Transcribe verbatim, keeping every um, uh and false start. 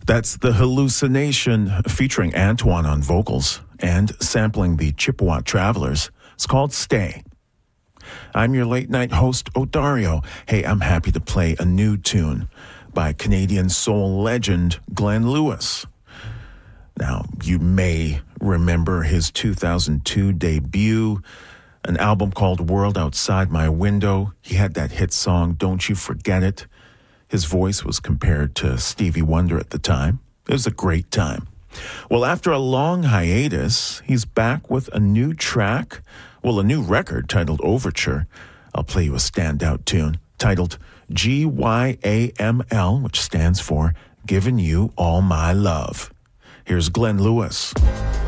That's The Hallucination featuring Antoine on vocals and sampling the Chippewa Travelers. It's called Stay. I'm your late night host, Odario. Hey, I'm happy to play a new tune by Canadian soul legend Glenn Lewis. Now, you may remember his two thousand two debut, an album called World Outside My Window. He had that hit song, Don't You Forget It. His voice was compared to Stevie Wonder at the time. It was a great time. Well, after a long hiatus, he's back with a new track, well, a new record titled Overture. I'll play you a standout tune titled G Y A M L, which stands for Giving You All My Love. Here's Glenn Lewis.